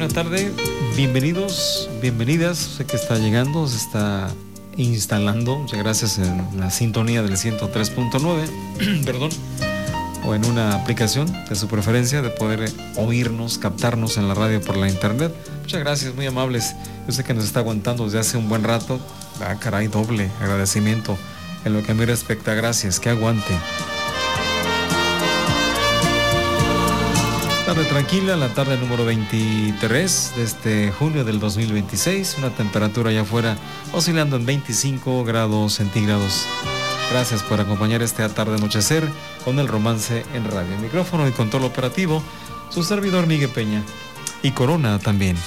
buena tarde, bienvenidos, bienvenidas. Sé que está llegando, se está instalando, muchas gracias, en la sintonía del 103.9, perdón, o en una aplicación de su preferencia de poder oírnos, captarnos en la radio por la internet. Muchas gracias, muy amables. Yo sé que nos está aguantando desde hace un buen rato. Caray, doble agradecimiento en lo que a mí respecta. Gracias, que aguante. Tarde tranquila, la tarde número 23 de este junio del 2026, una temperatura allá afuera oscilando en 25 grados centígrados. Gracias por acompañar este tarde anochecer con el romance en radio. Micrófono y control operativo, su servidor Miguel Peña. Y Corona también.